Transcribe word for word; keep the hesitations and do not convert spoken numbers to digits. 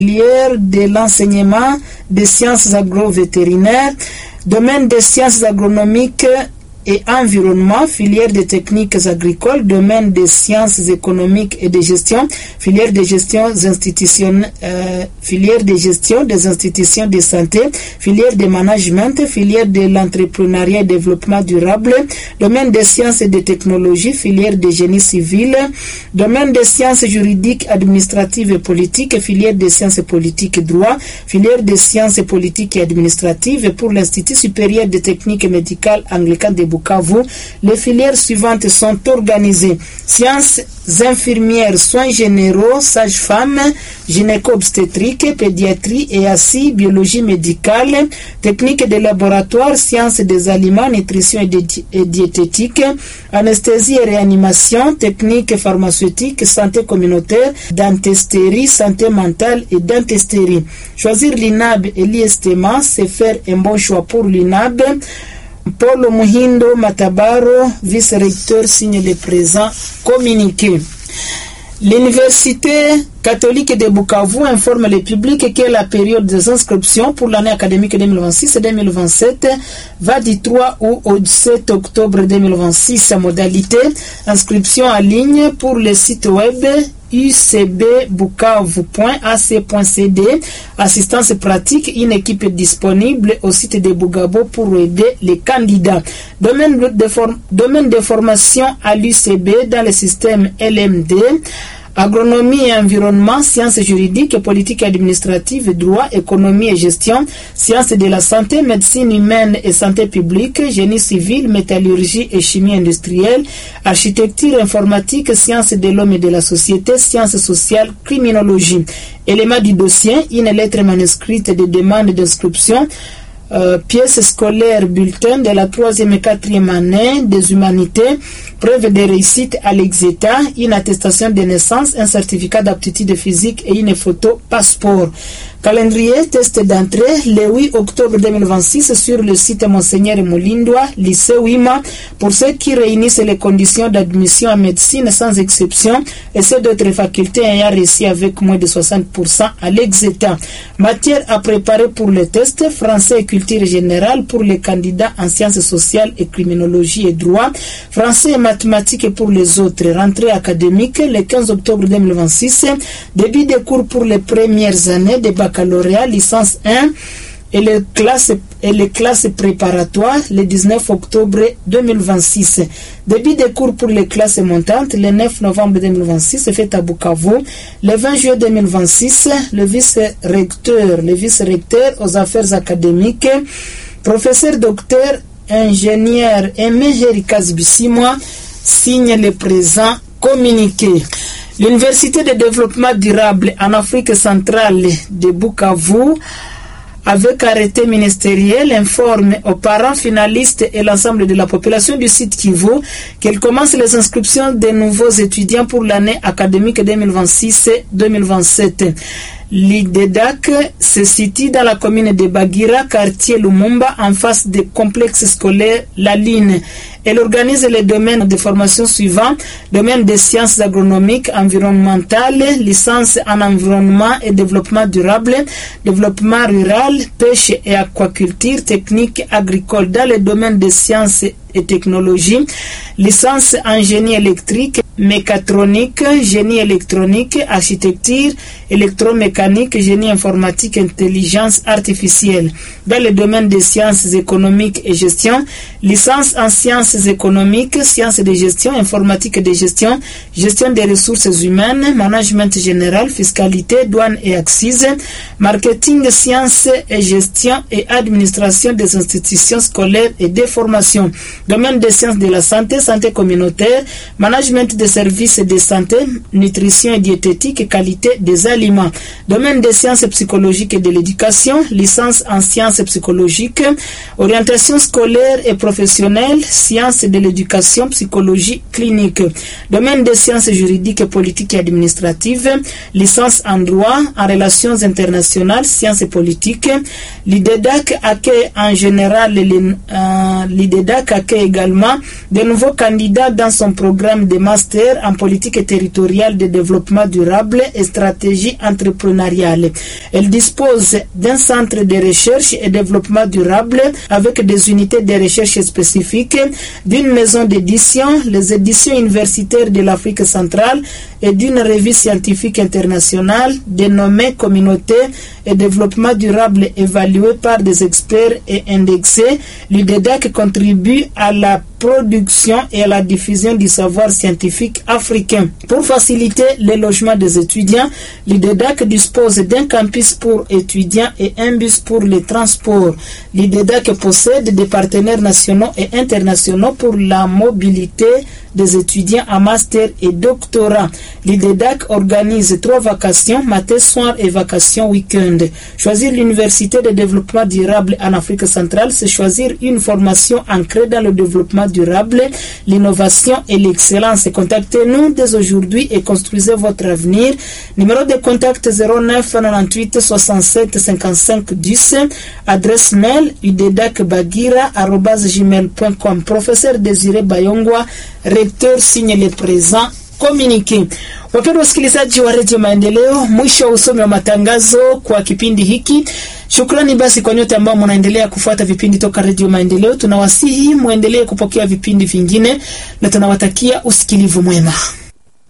filière de l'enseignement des sciences agro-vétérinaires, domaine des sciences agronomiques et environnement, filière des techniques agricoles, domaine des sciences économiques et de gestion, filière de gestion institution, euh, filière de gestion des institutions de santé, filière de management, filière de l'entrepreneuriat et développement durable, domaine des sciences et des technologies, filière de génie civil, domaine des sciences juridiques, administratives et politiques, filière des sciences politiques et droit, filière des sciences politiques et administratives, et pour l'Institut supérieur de techniques médicales anglican de Bukavu, les filières suivantes sont organisées: sciences infirmières, soins généraux, sages-femmes, gynéco-obstétrique, pédiatrie et assis, biologie médicale, techniques de laboratoire, sciences des aliments, nutrition et, di et diététique, anesthésie et réanimation, techniques pharmaceutiques, santé communautaire, dentisterie, santé mentale et dentisterie. Choisir l'I N A B et l'I S T M A, c'est faire un bon choix pour l'I N A B. Paul Muhindo Matabaro, vice-recteur, signe le présent communiqué. L'Université catholique de Bukavu informe le public que la période des inscriptions pour l'année académique deux mille vingt-six deux mille vingt-sept va du trois août au sept octobre deux mille vingt-six. Modalité: inscription en ligne pour le site web u c b bukavu point a c point c d. Assistance pratique, une équipe disponible au site de Bugabo pour aider les candidats. Domaine de, form domaine de formation à l'U C B dans le système L M D. Agronomie et environnement, sciences juridiques, politique administrative, droit, économie et gestion, sciences de la santé, médecine humaine et santé publique, génie civil, métallurgie et chimie industrielle, architecture, informatique, sciences de l'homme et de la société, sciences sociales, criminologie. Élément du dossier: une lettre manuscrite de demande d'inscription, Euh, pièces scolaires, bulletin de la troisième et quatrième année des humanités, preuve de réussite à l'Exeta, une attestation de naissance, un certificat d'aptitude physique et une photo passeport. Calendrier, test d'entrée, le huit octobre deux mille vingt-six sur le site Monseigneur Moulindwa, lycée Wima, pour ceux qui réunissent les conditions d'admission en médecine sans exception et ceux d'autres facultés ayant réussi avec moins de soixante pour cent à l'Exeta. Matière à préparer pour le test: français et culture générale pour les candidats en sciences sociales et criminologie et droit, français et mathématiques pour les autres. Rentrée académique le quinze octobre deux mille vingt-six, début des cours pour les premières années de baccalauréat, licence un et les classes, et les classes préparatoires le dix-neuf octobre deux mille vingt-six. Début des cours pour les classes montantes le neuf novembre deux mille vingt-six, fait à Bukavu. Le vingt juillet deux mille vingt-six, le vice-recteur, le vice-recteur aux affaires académiques, professeur docteur ingénieur Aimé Jerikaz Bissimwa, signe le présent communiqué. L'Université de développement durable en Afrique centrale de Bukavu, avec arrêté ministériel, informe aux parents finalistes et l'ensemble de la population du site Kivu qu'elle commence les inscriptions des nouveaux étudiants pour l'année académique deux mille vingt-six deux mille vingt-sept. L'I D D A C se situe dans la commune de Bagira, quartier Lumumba, en face des complexes scolaires La Line. Elle organise les domaines de formation suivants: domaine des sciences agronomiques, environnementales, licence en environnement et développement durable, développement rural, pêche et aquaculture, technique agricole. Dans le domaine des sciences et technologies, licence en génie électrique, mécatronique, génie électronique, architecture, électromécanique, génie informatique, intelligence artificielle. Dans le domaine des sciences économiques et gestion, licence en sciences économiques, sciences de gestion, informatique de gestion, gestion des ressources humaines, management général, fiscalité, douane et accises, marketing, sciences et gestion et administration des institutions scolaires et des formations. Domaine des sciences de la santé, santé communautaire, management des services de santé, nutrition et diététique et qualité des aliments. Domaine des sciences psychologiques et de l'éducation, licence en sciences psychologiques, orientation scolaire et professionnelle, sciences de l'éducation, psychologie clinique. Domaine des sciences juridiques, politiques et administratives, licence en droit, en relations internationales, sciences et politiques. L'I D D A C accueille en général les, euh, l'I D E D A C accueille également de nouveaux candidats dans son programme de master en politique territoriale de développement durable et stratégie entrepreneuriale. Elle dispose d'un centre de recherche et développement durable avec des unités de recherche spécifiques, d'une maison d'édition, les éditions universitaires de l'Afrique centrale et d'une revue scientifique internationale dénommée Communauté et développement durable évaluée par des experts et indexée. L'I D E D A C contribue à la production et à la diffusion du savoir scientifique africain. Pour faciliter le logement des étudiants, l'I D E D A C dispose d'un campus pour étudiants et un bus pour les transports. L'I D E D A C possède des partenaires nationaux et internationaux pour la mobilité des étudiants en master et doctorat. L'I D E D A C organise trois vacations, matin, soir et vacations week-end. Choisir l'Université de développement durable en Afrique centrale, c'est choisir une formation ancrée dans le développement durable, l'innovation et l'excellence. Contactez-nous dès aujourd'hui et construisez votre avenir. Numéro de contact zéro neuf quatre-vingt-huit soixante-sept cinquante-cinq dix. Adresse mail udedacbagira arobase gmail point com. Professeur Désiré Bayongwa, recteur, signe le présent communiqué. Wapendwa wasikilizaji wa Radio Maendeleo, mwisho wa usomi wa matangazo kwa kipindi hiki. Shukrani basi kwa nyote ambao mnaendelea kufuata vipindi toka Radio Maendeleo. Tunawasihi muendelee kupokea vipindi vingine na tunawatakia usikilivu mwema.